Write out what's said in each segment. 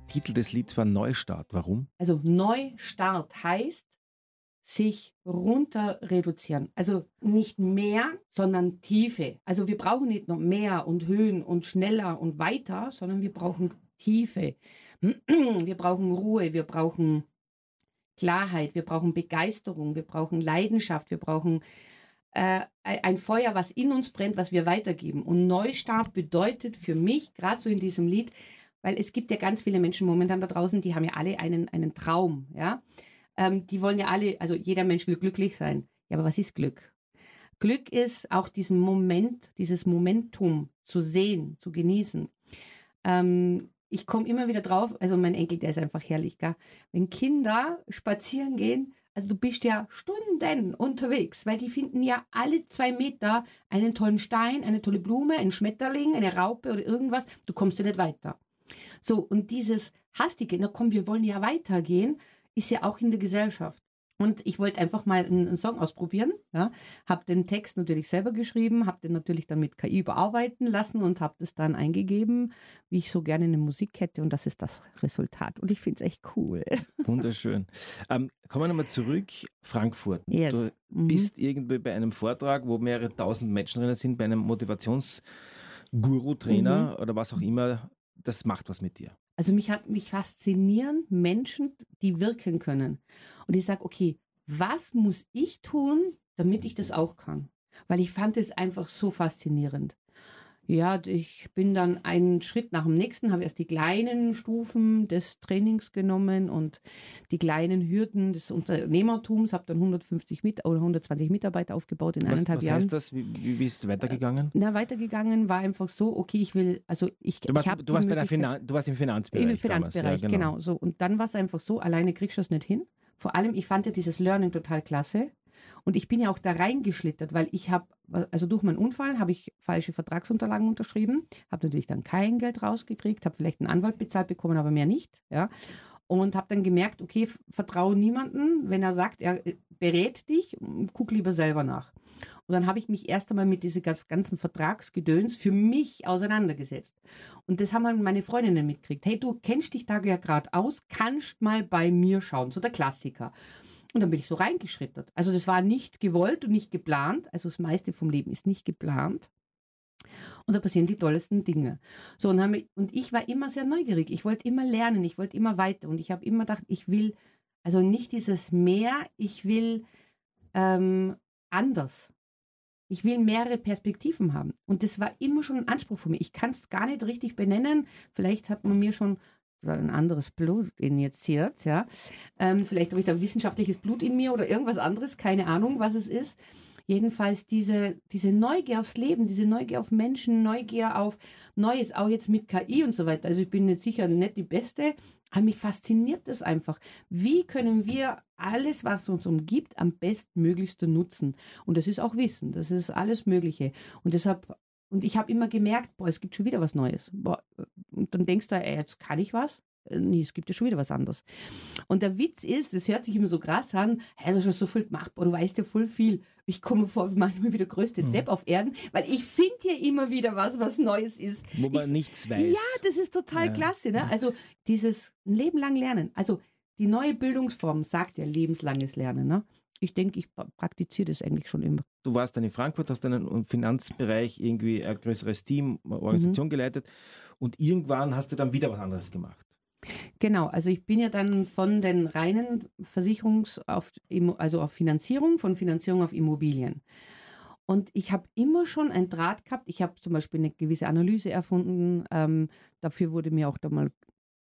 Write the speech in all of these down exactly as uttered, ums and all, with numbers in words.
Titel des Lieds war Neustart. Warum? Also Neustart heißt, sich runter reduzieren. Also nicht mehr, sondern Tiefe. Also wir brauchen nicht noch mehr und Höhen und schneller und weiter, sondern wir brauchen Tiefe. Wir brauchen Ruhe, wir brauchen Klarheit, wir brauchen Begeisterung, wir brauchen Leidenschaft, wir brauchen äh, ein Feuer, was in uns brennt, was wir weitergeben. Und Neustart bedeutet für mich, gerade so in diesem Lied, weil es gibt ja ganz viele Menschen momentan da draußen, die haben ja alle einen, einen Traum, ja. Ähm, die wollen ja alle, also jeder Mensch will glücklich sein. Ja, aber was ist Glück? Glück ist auch diesen Moment, dieses Momentum zu sehen, zu genießen. Ähm, ich komme immer wieder drauf, also mein Enkel, der ist einfach herrlich, gell? Wenn Kinder spazieren gehen, also du bist ja Stunden unterwegs, weil die finden ja alle zwei Meter einen tollen Stein, eine tolle Blume, einen Schmetterling, eine Raupe oder irgendwas, du kommst ja nicht weiter. So, und dieses hastige, na komm, wir wollen ja weitergehen, ist ja auch in der Gesellschaft. Und ich wollte einfach mal einen, einen Song ausprobieren, ja, habe den Text natürlich selber geschrieben, habe den natürlich dann mit K I überarbeiten lassen und habe das dann eingegeben, wie ich so gerne eine Musik hätte, und das ist das Resultat. Und ich finde es echt cool. Wunderschön. Ähm, kommen wir nochmal zurück. Frankfurt. Yes. Du Mhm. bist irgendwie bei einem Vortrag, wo mehrere tausend Menschen drin sind, bei einem Motivationsguru, Trainer Mhm. oder was auch immer. Das macht was mit dir. Also mich hat mich faszinieren Menschen, die wirken können. Und ich sage, okay, was muss ich tun, damit ich das auch kann? Weil ich fand es einfach so faszinierend. Ja, ich bin dann einen Schritt nach dem nächsten, habe erst die kleinen Stufen des Trainings genommen und die kleinen Hürden des Unternehmertums, habe dann hundertfünfzig mit, oder hundertzwanzig Mitarbeiter aufgebaut in Was, eineinhalb was Jahren. heißt das? Wie, wie bist du weitergegangen? Na, weitergegangen war einfach so, okay, ich will, also ich, Du warst, ich habe du warst, bei der Finan- du warst im Finanzbereich. Im Finanzbereich, damals. Ja, genau. So. Und dann war es einfach so, alleine kriegst du das nicht hin. Vor allem, ich fand ja dieses Learning total klasse. Und ich bin ja auch da reingeschlittert, weil ich habe, also durch meinen Unfall habe ich falsche Vertragsunterlagen unterschrieben, habe natürlich dann kein Geld rausgekriegt, habe vielleicht einen Anwalt bezahlt bekommen, aber mehr nicht, ja. Und habe dann gemerkt, okay, f- vertraue niemanden, wenn er sagt, er äh, berät dich, guck lieber selber nach. Und dann habe ich mich erst einmal mit diesem ganzen Vertragsgedöns für mich auseinandergesetzt. Und das haben dann meine Freundinnen mitgekriegt. Hey, du kennst dich da ja gerade aus, kannst mal bei mir schauen, so der Klassiker. Und dann bin ich so reingeschrittert. Also das war nicht gewollt und nicht geplant. Also das meiste vom Leben ist nicht geplant. Und da passieren die tollsten Dinge. So, und, haben, wir- und ich war immer sehr neugierig. Ich wollte immer lernen, ich wollte immer weiter. Und ich habe immer gedacht, ich will, also nicht dieses mehr, ich will ähm, anders. Ich will mehrere Perspektiven haben. Und das war immer schon ein Anspruch von mir. Ich kann es gar nicht richtig benennen. Vielleicht hat man mir schon ein anderes Blut injiziert, ja. Ähm, vielleicht habe ich da wissenschaftliches Blut in mir oder irgendwas anderes, keine Ahnung, was es ist. Jedenfalls diese, diese Neugier aufs Leben, diese Neugier auf Menschen, Neugier auf Neues, auch jetzt mit K I und so weiter. Also ich bin jetzt sicher nicht die Beste, aber mich fasziniert das einfach. Wie können wir alles, was uns umgibt, am bestmöglichsten nutzen? Und das ist auch Wissen, das ist alles Mögliche. Und deshalb, und ich habe immer gemerkt, boah, es gibt schon wieder was Neues. Boah, und dann denkst du, ey, jetzt kann ich was. Äh, Nee, es gibt ja schon wieder was anderes. Und der Witz ist, das hört sich immer so krass an, hey, du hast schon so viel gemacht, boah, du weißt ja voll viel. Ich komme mir vor, manchmal wie der größte Mhm. Depp auf Erden, weil ich finde ja immer wieder was, was Neues ist. Wo man ich, nichts weiß. Ja, das ist total Ja. klasse. Ne? Also dieses ein Leben lang lernen. Also die neue Bildungsform sagt ja lebenslanges Lernen. Ne? Ich denke, ich pra- praktiziere das eigentlich schon immer. Du warst dann in Frankfurt, hast dann im Finanzbereich irgendwie ein größeres Team, eine Organisation Mhm. geleitet und irgendwann hast du dann wieder was anderes gemacht. Genau, also ich bin ja dann von den reinen Versicherungs- auf, Immo- also auf Finanzierung, von Finanzierung auf Immobilien. Und ich habe immer schon einen Draht gehabt. Ich habe zum Beispiel eine gewisse Analyse erfunden. Ähm, dafür wurde mir auch da mal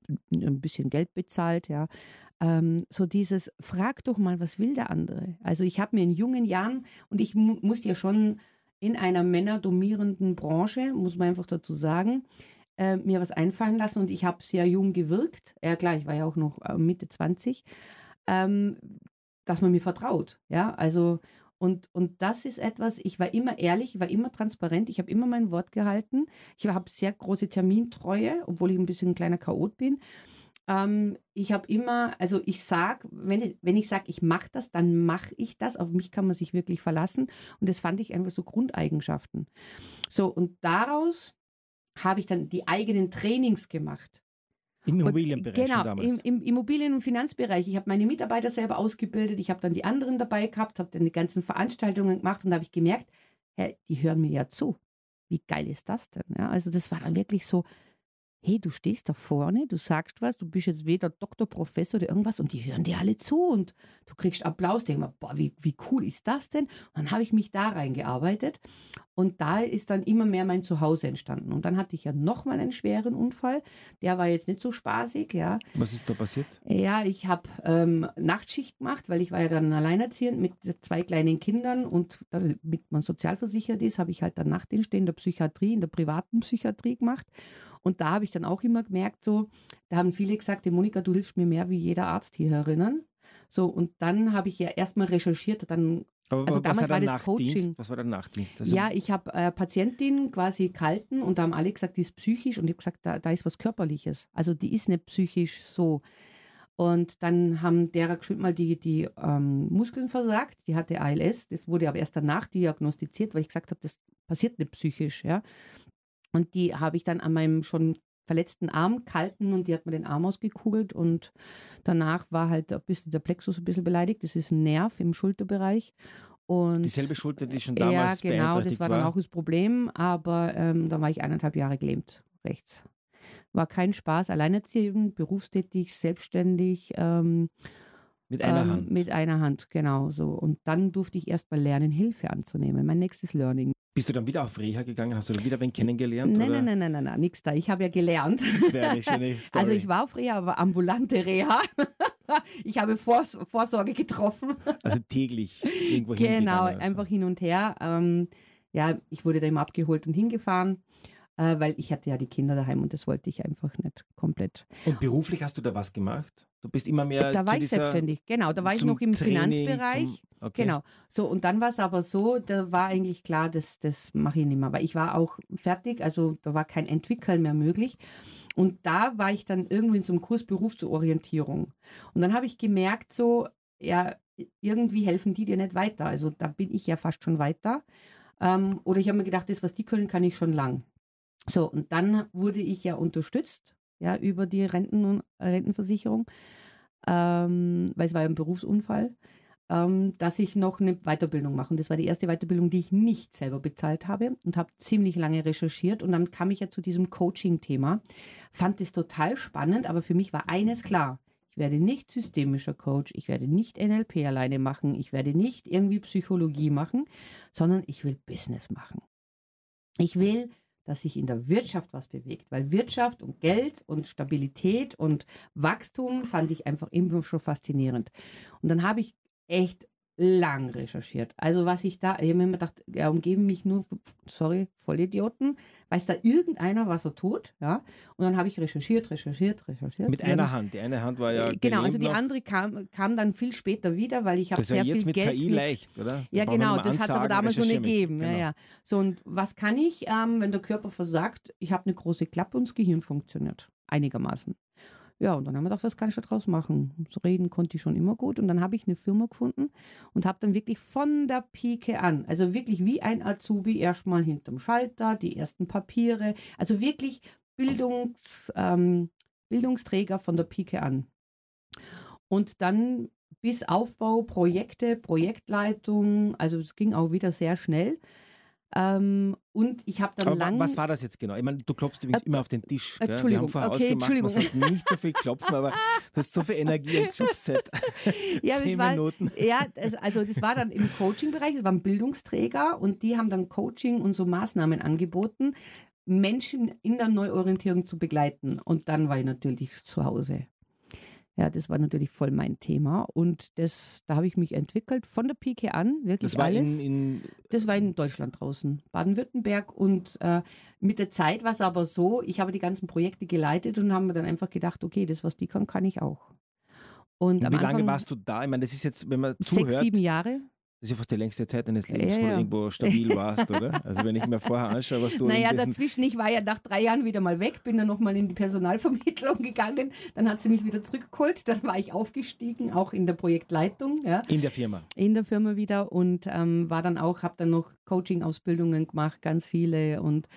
ein bisschen Geld bezahlt, ja. Ähm, so dieses, frag doch mal, was will der andere? Also ich habe mir in jungen Jahren, und ich mu musste ja schon in einer männerdominierenden Branche, muss man einfach dazu sagen, äh, mir was einfallen lassen, und ich habe sehr jung gewirkt. Ja klar, ich war ja auch noch äh, Mitte zwanzig, ähm, dass man mir vertraut. Ja, also und, und das ist etwas, ich war immer ehrlich, ich war immer transparent, ich habe immer mein Wort gehalten. Ich habe sehr große Termintreue, obwohl ich ein bisschen ein kleiner Chaot bin. Ähm, ich habe immer, also ich sag, wenn ich, wenn ich sage, ich mache das, dann mache ich das. Auf mich kann man sich wirklich verlassen. Und das fand ich einfach so Grundeigenschaften. So, und daraus habe ich dann die eigenen Trainings gemacht. Im Immobilienbereich genau, schon damals? Im, im Immobilien- und Finanzbereich. Ich habe meine Mitarbeiter selber ausgebildet, ich habe dann die anderen dabei gehabt, habe dann die ganzen Veranstaltungen gemacht und da habe ich gemerkt, hey, die hören mir ja zu. Wie geil ist das denn? Ja, also das war dann wirklich so, hey, du stehst da vorne, du sagst was, du bist jetzt weder Doktor, Professor oder irgendwas und die hören dir alle zu und du kriegst Applaus. Denk mal, boah, wie, wie cool ist das denn? Und dann habe ich mich da reingearbeitet und da ist dann immer mehr mein Zuhause entstanden. Und dann hatte ich ja nochmal einen schweren Unfall. Der war jetzt nicht so spaßig, ja. Was ist da passiert? Ja, ich habe ähm, Nachtschicht gemacht, weil ich war ja dann alleinerziehend mit zwei kleinen Kindern und damit man sozialversichert ist, habe ich halt dann Nachtdienst in der Psychiatrie, in der privaten Psychiatrie gemacht. Und da habe ich dann auch immer gemerkt, so, da haben viele gesagt, die Monika, du hilfst mir mehr wie jeder Arzt hier herinnen. So, und dann habe ich ja erstmal recherchiert, dann, Aber also was damals war war der das Nachtdienst? Coaching. Was war der Nachtdienst? Also, Ja, ich habe äh, Patientin quasi gehalten und da haben alle gesagt, die ist psychisch und ich habe gesagt, da, da ist was Körperliches. Also die ist nicht psychisch so. Und dann haben derer geschwind mal die, die ähm, Muskeln versagt, die hatte A L S, das wurde aber erst danach diagnostiziert, weil ich gesagt habe, das passiert nicht psychisch, ja. Und die habe ich dann an meinem schon verletzten Arm gehalten und die hat mir den Arm ausgekugelt und danach war halt ein bisschen der Plexus ein bisschen beleidigt. Das ist ein Nerv im Schulterbereich. Und dieselbe Schulter, die schon ja, damals genau, beeinträchtigt das war dann auch das Problem, aber ähm, da war ich eineinhalb Jahre gelähmt, rechts. War kein Spaß, alleinerziehend, berufstätig, selbstständig. Ähm, Mit einer ähm, Hand. Mit einer Hand, genau so. Und dann durfte ich erst mal lernen, Hilfe anzunehmen. Mein nächstes Learning. Bist du dann wieder auf Reha gegangen? Hast du dann wieder wen kennengelernt? Nein, oder? nein, nein, nein, nein, nein, nix da. Ich habe ja gelernt. Das wäre eine schöne Story. Also ich war auf Reha, aber ambulante Reha. Ich habe Vors Vorsorge getroffen. Also täglich irgendwo Genau, hingegangen, also. einfach hin und her. Ähm, ja, ich wurde da immer abgeholt und hingefahren, äh, weil ich hatte ja die Kinder daheim und das wollte ich einfach nicht komplett. Und beruflich hast du da was gemacht? Du bist immer mehr Da war zu ich dieser, selbstständig, genau. Da war ich zum noch im Training, Finanzbereich. Zum, okay. Genau. So, und dann war es aber so, da war eigentlich klar, das, das mache ich nicht mehr, weil ich war auch fertig, also da war kein Entwickeln mehr möglich. Und da war ich dann irgendwo in so einem Kurs Berufsorientierung. Und dann habe ich gemerkt, so, ja, irgendwie helfen die dir nicht weiter. Also da bin ich ja fast schon weiter. Ähm, oder ich habe mir gedacht, das, was die können, kann ich schon lang. So, und dann wurde ich ja unterstützt, ja, über die Renten und, äh, Rentenversicherung, ähm, weil es war ja ein Berufsunfall, ähm, dass ich noch eine Weiterbildung mache. Und das war die erste Weiterbildung, die ich nicht selber bezahlt habe und habe ziemlich lange recherchiert. Und dann kam ich ja zu diesem Coaching-Thema, fand es total spannend, aber für mich war eines klar: Ich werde nicht systemischer Coach, ich werde nicht N L P alleine machen, ich werde nicht irgendwie Psychologie machen, sondern ich will Business machen. Ich will, dass sich in der Wirtschaft was bewegt, weil Wirtschaft und Geld und Stabilität und Wachstum fand ich einfach immer schon faszinierend. Und dann habe ich echt lang recherchiert. Also was ich da, ich habe mir immer gedacht, ja, umgeben mich nur, sorry, Vollidioten, weiß da irgendeiner, was er tut, ja. Und dann habe ich recherchiert, recherchiert, recherchiert. Mit einer Hand. Die eine Hand war ja Genau, also die noch. andere kam, kam dann viel später wieder, weil ich habe Das ist ja sehr jetzt viel mit Geld K I mit, leicht, oder? Da ja, braucht man genau, nur das hat es aber ansagen, damals noch nicht recherchiere mich. gegeben. Genau. Ja, ja. So, und was kann ich, ähm, wenn der Körper versagt? Ich habe eine große Klappe und das Gehirn funktioniert einigermaßen. Ja, und dann haben wir gedacht, was kann ich da draus machen? So reden konnte ich schon immer gut. Und dann habe ich eine Firma gefunden und habe dann wirklich von der Pike an, also wirklich wie ein Azubi, erstmal hinterm Schalter, die ersten Papiere, also wirklich Bildungs, ähm, Bildungsträger von der Pike an. Und dann bis Aufbau, Projekte, Projektleitung, also es ging auch wieder sehr schnell. Ähm, und ich habe dann Aber lang... was war das jetzt genau? Ich meine, du klopfst übrigens Äh, immer auf den Tisch. Gell? Wir Entschuldigung, haben vorher okay, ausgemacht, man Entschuldigung. sollte nicht so viel klopfen, aber du hast so viel Energie im Clubset. Ja, aber Zehn es war, Minuten. ja, das, also das war dann im Coaching-Bereich, es waren Bildungsträger und die haben dann Coaching und so Maßnahmen angeboten, Menschen in der Neuorientierung zu begleiten. Und dann war ich natürlich zu Hause. Ja, das war natürlich voll mein Thema und das, da habe ich mich entwickelt von der Pike an, wirklich Das war alles. in, in Das war in Deutschland draußen, Baden-Württemberg, und äh, mit der Zeit war es aber so, ich habe die ganzen Projekte geleitet und haben mir dann einfach gedacht, okay, das, was die kann, kann ich auch. Und am wie lange Anfang warst du da? Ich meine, das ist jetzt, wenn man sechs, zuhört, sieben Jahre. das ist ja fast die längste Zeit deines Lebens, Ja, wo ja. du irgendwo stabil warst, oder? Also wenn ich mir vorher anschaue, was du Naja, in diesen, dazwischen, ich war ja nach drei Jahren wieder mal weg, bin dann nochmal in die Personalvermittlung gegangen, dann hat sie mich wieder zurückgeholt, dann war ich aufgestiegen, auch in der Projektleitung, ja, in der Firma. in der Firma wieder und ähm, war dann auch, habe dann noch Coaching-Ausbildungen gemacht, ganz viele und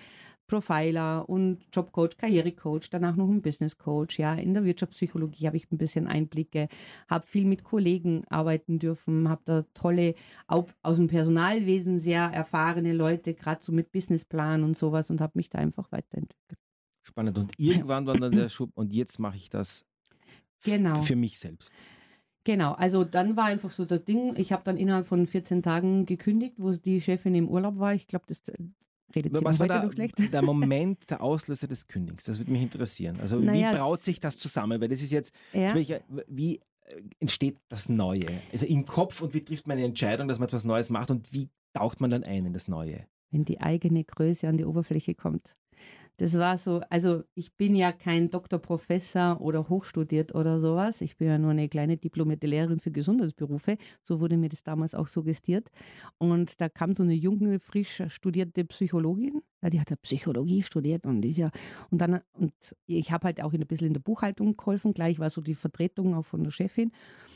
Profiler und Jobcoach, Karrierecoach, danach noch ein Businesscoach. Ja, in der Wirtschaftspsychologie habe ich ein bisschen Einblicke, habe viel mit Kollegen arbeiten dürfen, habe da tolle, auch aus dem Personalwesen sehr erfahrene Leute, gerade so mit Businessplan und sowas und habe mich da einfach weiterentwickelt. Spannend. Und irgendwann war dann der Schub und jetzt mache ich das f- Genau. für mich selbst. Genau, also dann war einfach so das Ding, ich habe dann innerhalb von vierzehn Tagen gekündigt, wo die Chefin im Urlaub war. Ich glaube, das äh, redet sie Was war heute der, noch schlecht. der Moment, der Auslöser des Kündigens? Das würde mich interessieren. Also Naja, wie braut es- sich das zusammen? Weil das ist jetzt, Ja. welcher- wie äh, entsteht das Neue? Also im Kopf und wie trifft man eine Entscheidung, dass man etwas Neues macht und wie taucht man dann ein in das Neue? Wenn die eigene Größe an die Oberfläche kommt. Das war so, also ich bin ja kein Doktor, Professor oder hochstudiert oder sowas. Ich bin ja nur eine kleine diplomierte Lehrerin für Gesundheitsberufe. So wurde mir das damals auch suggestiert. Und da kam so eine junge, frisch studierte Psychologin. Ja, die hat ja Psychologie studiert und die ist ja, und dann, und ich habe halt auch ein bisschen in der Buchhaltung geholfen. Gleich war so die Vertretung auch von der Chefin.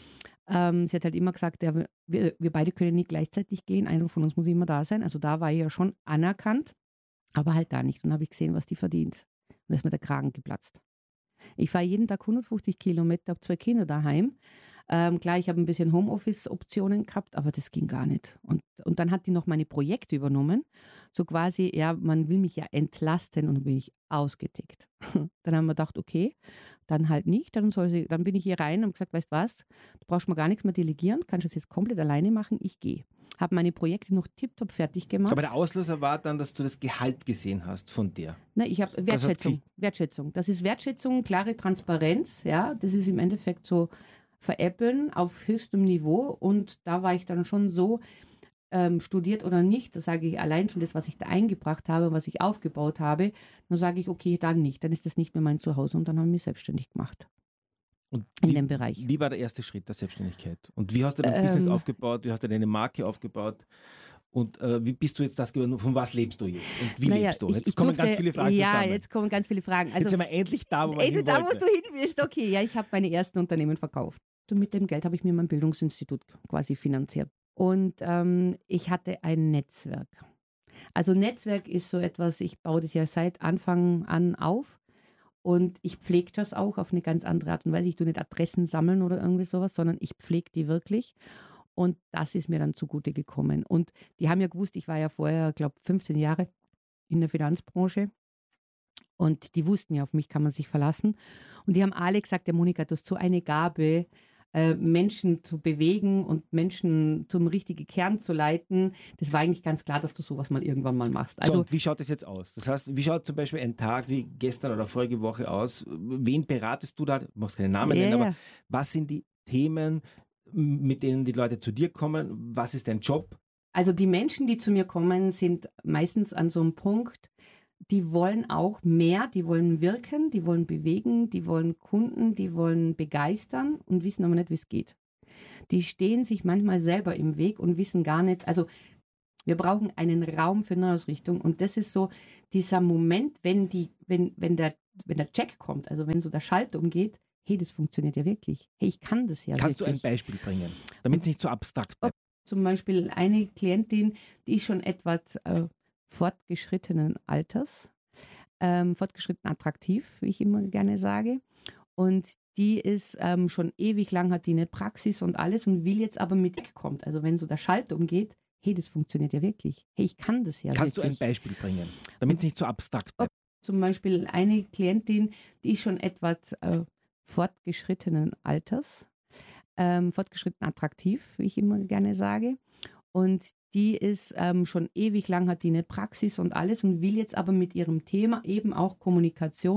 Ähm, sie hat halt immer gesagt, ja, wir, wir beide können nie gleichzeitig gehen. Einer von uns muss immer da sein. Also da war ich ja schon anerkannt. Aber halt da nicht. Dann habe ich gesehen, was die verdient. Und da ist mir der Kragen geplatzt. Ich fahre jeden Tag hundertfünfzig Kilometer, habe zwei Kinder daheim. Ähm, klar, ich habe ein bisschen Homeoffice-Optionen gehabt, aber das ging gar nicht. Und, und dann hat die noch meine Projekte übernommen. So quasi, ja, man will mich ja entlasten und dann bin ich ausgetickt. Dann haben wir gedacht, okay, dann halt nicht. Dann, soll sie, dann bin ich hier rein und habe gesagt, weißt du was, du brauchst mir gar nichts mehr delegieren, kannst das jetzt komplett alleine machen, ich gehe. Habe meine Projekte noch tiptop fertig gemacht. Aber der Auslöser war dann, dass du das Gehalt gesehen hast von dir. Ne, ich habe Das hat Wertschätzung. viel- Wertschätzung. Das ist Wertschätzung, klare Transparenz. Ja, das ist im Endeffekt so veräppeln auf höchstem Niveau. Und da war ich dann schon so ähm, studiert oder nicht. Das sage ich allein schon das, was ich da eingebracht habe, was ich aufgebaut habe. Dann sage ich, okay, dann nicht. Dann ist das nicht mehr mein Zuhause und dann habe ich mich selbstständig gemacht Und in wie, dem Bereich. Wie war der erste Schritt der Selbstständigkeit? Und wie hast du dein Ähm, Business aufgebaut? Wie hast du deine Marke aufgebaut? Und äh, wie bist du jetzt das geworden? Von was lebst du jetzt? Und wie Naja, lebst du? ich- Jetzt ich kommen durfte- ganz viele Fragen ja, zusammen. jetzt kommen ganz viele Fragen. jetzt Also, sind wir endlich da, wo wir ey, du, hin da, wo wollten. du hin willst, okay, ja, ich habe meine ersten Unternehmen verkauft. Und mit dem Geld habe ich mir mein Bildungsinstitut quasi finanziert. Und ähm, ich hatte ein Netzwerk. Also Netzwerk ist so etwas, ich baue das ja seit Anfang an auf und ich pflege das auch auf eine ganz andere Art und Weise. Ich tue nicht Adressen sammeln oder irgendwie sowas, sondern ich pflege die wirklich. Und das ist mir dann zugute gekommen. Und die haben ja gewusst, ich war ja vorher, glaube ich, fünfzehn Jahre in der Finanzbranche. Und die wussten ja, auf mich kann man sich verlassen. Und die haben alle gesagt, ja Monika, du hast so eine Gabe, äh, Menschen zu bewegen und Menschen zum richtigen Kern zu leiten. Das war eigentlich ganz klar, dass du sowas mal irgendwann mal machst. So, Also und wie schaut das jetzt aus? Das heißt, wie schaut zum Beispiel ein Tag wie gestern oder vorige Woche aus? Wen beratest du da? Du musst keinen Namen Ja, nennen, ja. aber was sind die Themen, mit denen die Leute zu dir kommen? Was ist dein Job? Also die Menschen, die zu mir kommen, sind meistens an so einem Punkt, die wollen auch mehr, die wollen wirken, die wollen bewegen, die wollen Kunden, die wollen begeistern und wissen aber nicht, wie es geht. Die stehen sich manchmal selber im Weg und wissen gar nicht, also wir brauchen einen Raum für Neuausrichtung und das ist so dieser Moment, wenn, die, wenn, wenn, der, wenn der Check kommt, also wenn so der Schalter umgeht, hey, das funktioniert ja wirklich. Hey, ich kann das ja Kannst du ein wirklich. Beispiel bringen, damit es nicht so abstrakt bleibt? Zum Beispiel eine Klientin, die ist schon etwas äh, fortgeschrittenen Alters, ähm, fortgeschritten attraktiv, wie ich immer gerne sage. Und die ist ähm, schon ewig lang, hat die eine Praxis und alles und will jetzt aber mit kommt. Also wenn so der Schalter umgeht, hey, das funktioniert ja wirklich. Hey, ich kann das ja Kannst du ein wirklich. Beispiel bringen, damit es nicht so abstrakt bleibt? Zum Beispiel eine Klientin, die ist schon etwas äh, fortgeschrittenen Alters, ähm, fortgeschritten attraktiv, wie ich immer gerne sage. Und die ist ähm, schon ewig lang, hat die eine Praxis und alles und will jetzt aber mit ihrem Thema eben auch Kommunikation